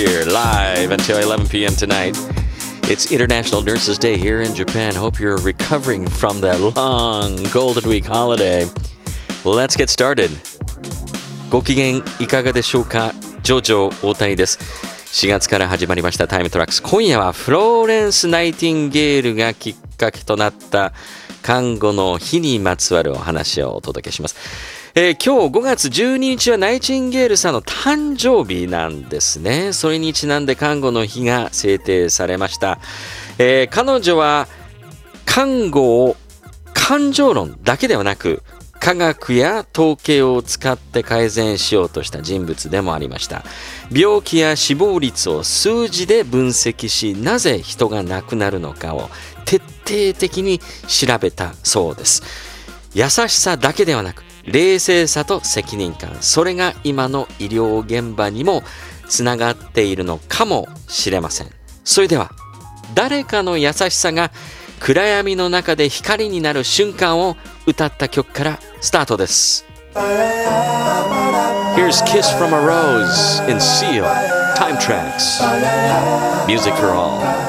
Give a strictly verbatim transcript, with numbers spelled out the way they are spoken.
Here live until eleven p.m. tonight. It's International Nurses Day here in Japan. Hope you're recovering from that long Golden Week holiday. Let's get started. ご機嫌いかがでしょうか？ジョジョ大谷です。しがつから始まりましたタイムトラックス。今夜はフローレンス・ナイティンゲールがきっかけとなった看護の日にまつわるお話をお届けします。えー、今日ごがつじゅうににちはナイチンゲールさんの誕生日なんですね。それにちなんで看護の日が制定されました。えー、彼女は看護を感情論だけではなく科学や統計を使って改善しようとした人物でもありました。病気や死亡率を数字で分析し、なぜ人が亡くなるのかを徹底的に調べたそうです。優しさだけではなく冷静さと責任感、それが今の医療現場にもつながっているのかもしれません。それでは誰かの優しさが暗闇の中で光になる瞬間を歌った曲からスタートです。 Here's Kiss from a Rose in Seal Time Tracks Music for All